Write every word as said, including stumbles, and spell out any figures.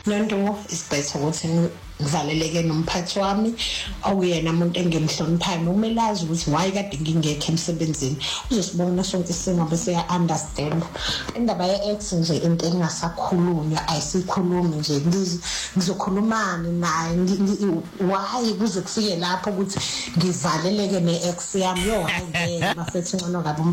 Nonto is better ukuthi ngivaleleke nomphathi wami awuyena umuntu engimhloniphayo nomele azi ukuthi why kade ngingekho emsebenzini uzosibona sonke singabe siya understand indaba ye-ex nje into engasakhulunywa ayisikhulumi nje ngizokhulumana naye why kuze kufike lapho ukuthi ngivaleleke ne-ex yami yo hayi ngeke mafethu ngcono kabi